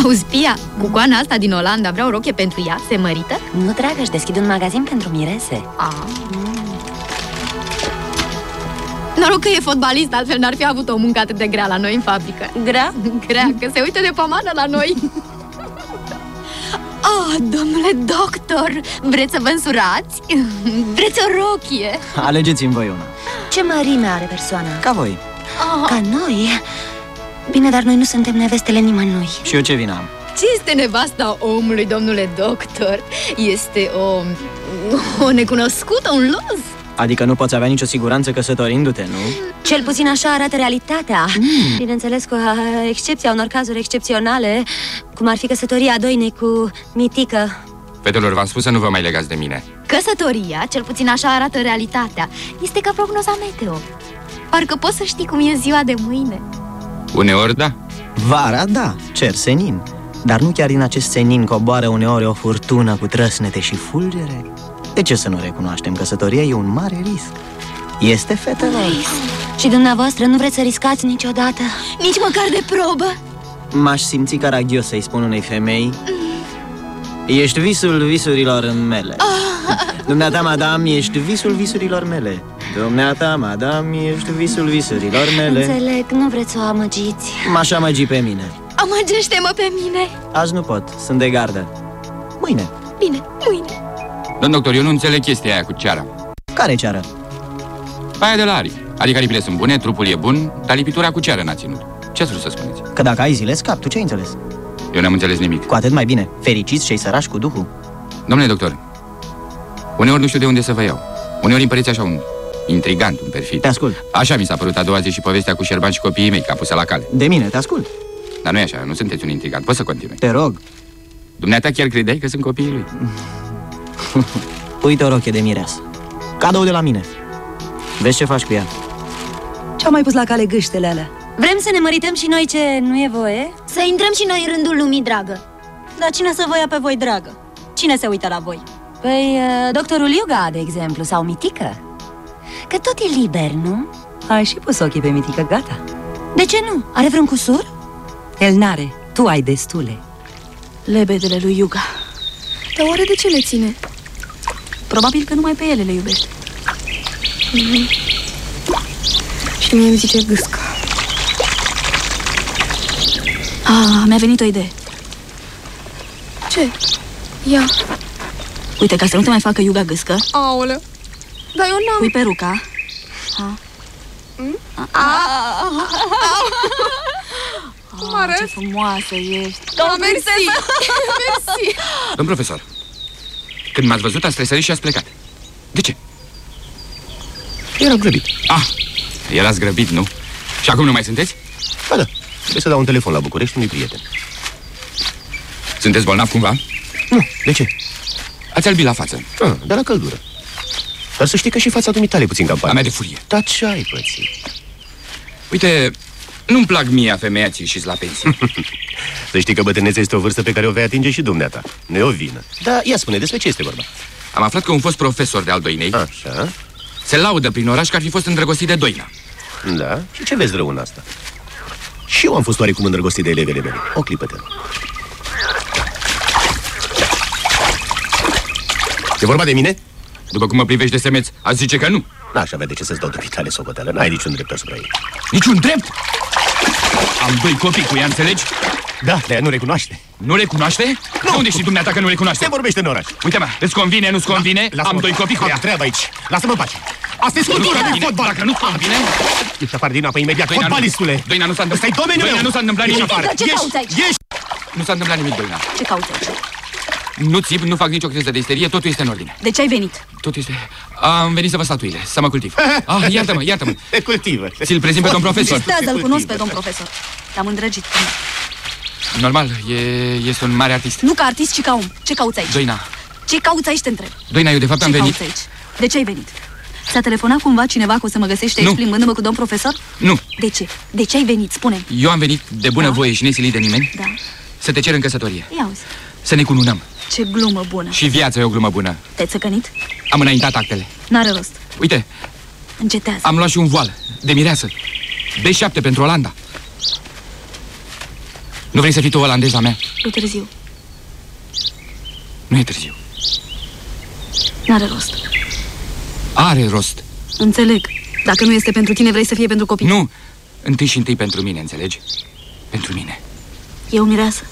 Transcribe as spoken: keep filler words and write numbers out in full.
Auzi, Pia, cu coana asta din Olanda vrea o rochie pentru ea, se mărită? Nu, dragă, își deschid un magazin pentru mirese. Ah. Noroc că e fotbalist, altfel n-ar fi avut o muncă atât de grea la noi în fabrică. Grea? Grea, că se uită de pomană la noi. Oh, domnule doctor, vreți să vă însurați? Vreți o rochie? Alegeți-mi voi una. Ce mărime are persoana? Ca voi. Oh. Ca noi? Bine, dar noi nu suntem nevestele nimănui. Și eu ce vină am? Ce este nevasta omului, domnule doctor? Este o... o necunoscută, un loz? Adică nu poți avea nicio siguranță căsătorindu-te, nu? Cel puțin așa arată realitatea. mm. Bineînțeles, cu excepția unor cazuri excepționale, cum ar fi căsătoria Doinei cu Mitică. Fetelor, v-am spus să nu vă mai legați de mine. Căsătoria, cel puțin așa arată realitatea, este ca prognoza meteo. Parcă poți să știi cum e ziua de mâine. Uneori, da. Vara, da, cer senin. Dar nu chiar din acest senin coboară uneori o furtună cu trăsnete și fulgere? De ce să nu recunoaștem? Căsătoria e un mare risc. Este, fetelor? Și dumneavoastră nu vreți să riscați niciodată? Nici măcar de probă? M-aș simți caragios să-i spun unei femei: ești visul visurilor mele. Dumneata, madame, ești visul visurilor mele. Dumneata, madame, ești visul visurilor mele. Înțeleg, nu vreți să o amăgiți. M-aș amăgi pe mine. Amăgește-mă pe mine. Azi nu pot, sunt de gardă. Mâine. Bine, mâine. Domn doctor, eu nu înțeleg chestia aia cu ceara. Care ceară? Aia de la aripi. Adică aripile sunt bune, trupul e bun, dar lipitura cu ceară n-a ținut. Ce ați vrut să spuneți? Că dacă ai zile, scap. Tu ce ai înțeles? Eu n-am înțeles nimic. Cu atât mai bine. Fericiți cei sărași cu duhul. Domnule doctor, uneori nu știu de unde să vă iau. Uneori îmi păreți așa un intrigant, un perfid. Te ascult. Așa mi s-a părut a doua zi și povestea cu Șerban și copiii mei, ca pusă la cale. De mine, te ascult. Dar nu e așa, nu sunteți un intrigant. Poți să continui. Te rog. Dumneata chiar credeai că sunt copiii lui? Uite o rochie de mireasă. Cadou de la mine. Vezi ce faci cu ea? Ce-au mai pus la cale gâștele alea? Vrem să ne mărităm și noi ce nu e voie? Să intrăm și noi în rândul lumii, dragă. Dar cine să vă ia pe voi, dragă? Cine se uită la voi? Păi, doctorul Iuga, de exemplu, sau Mitică. Că tot e liber, nu? Ai și pus ochii pe Mitică, gata. De ce nu? Are vreun cusur? El n-are, tu ai destule. Lebedele lui Iuga. Dar oare de ce le ține? Probabil că numai pe ele le iubește. Mm-hmm. Și mie îmi zice gâscă. Ah, mi-a venit o idee. Ce? Ia. Uite, ca să nu te mai facă Iuga gâscă. Aoleu. Dar eu n-am. Pui peruca. Ha. Mm? Cum arăți? Ce frumoasă ești. Oh, mersi. Mersi. Domn profesor, când m-ați văzut, ați tresărit și ați plecat. De ce? Era grăbit. Ah, erați grăbit, nu? Și acum nu mai sunteți? Ba da, trebuie să dau un telefon la București unui prieten. Sunteți bolnav cumva? Nu, de ce? Ați albit la față. Ah, de la căldură. Dar să știi că și fața dumitale e puțin campanie. A mea de furie. Dar ce ai pățit? Uite, nu-mi plac mie femeiații și la pensie. Să știi că bătrânețea este o vârstă pe care o vei atinge și dumneata. Nu e o vină. Dar ia spune, despre ce este vorba? Am aflat că un fost profesor de al Doinei Așa. se laudă prin oraș că ar fi fost îndrăgostit de Doina. Da? Și ce vezi rău în asta? Și eu am fost oarecum îndrăgostit de elevele mele. O clipă, te. E vorba de mine? După cum mă privești de semeț, ați zice că nu. N-aș avea de ce să-ți dau dumitale socoteală. N-ai niciun drept asupra ei. Niciun drept? Am doi copii cu ea, înțelegi? Da, de ea nu recunoaște. Nu recunoaște? Nu. De unde știi dumneata că nu recunoaște? Se vorbește în oraș. Uite-mă, îți convine, nu-ți convine? Da, am doi copii cu ea. Am treabă aici. Lasă-mă în pace. Asta e cultura de fotbal. Dacă nu-ți convine... Ești afară din apă imediat, Doina, fotbalistule. Doina, nu s-a întâmplat. Ăsta-i domeniul Doina, meu. nu s-a întâmplat nici afară. Ce cauți aici? Ești. Nu s-a întâmplat nimic, Doina. Ce cauți aici? Nu țip, nu fac nicio criză de isterie, totul este în ordine. De ce ai venit? Totul este... Am venit să vă statuile, să mă cultiv. Ah, iartă-mă, iartă-mă. Te cultivă. Ți-l prezint pe domn profesor. Stă să-l cunosc pe domn profesor. Te-am îndrăgit. Normal, e, este un mare artist. Nu ca artist, ci ca om. Ce cauți aici? Doina. Ce cauți aici, te întreb? Doina, eu de fapt Ce am venit... cauți aici? De ce ai venit? S-a telefonat cumva cineva că o să mă găsești aici Nu. plimbându-mă cu domn profesor? Nu. De ce? De ce ai venit? Spune. Eu am venit de bună Da. voie și nesilit de nimeni Da. să te cer în căsătorie. Ia auzi. Să ne cununăm. Ce glumă bună. Și viața e o glumă bună. Te-ai țăcănit? Am înaintat actele. N-are rost. Uite, Încetează. am luat și un voal de mireasă. B șapte pentru Olanda. Nu vrei să fii tu olandeza mea? E târziu. Nu e târziu. N-are rost. Are rost. Înțeleg. Dacă nu este pentru tine, vrei să fie pentru copii. Nu. Întâi și întâi pentru mine, înțelegi? Pentru mine. Eu mireasă.